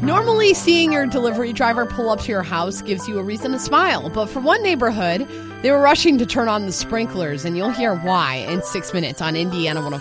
Normally, seeing your delivery driver pull up to your house gives you a reason to smile. But for one neighborhood, they were rushing to turn on the sprinklers, and you'll hear why in 6 minutes on Indiana 105.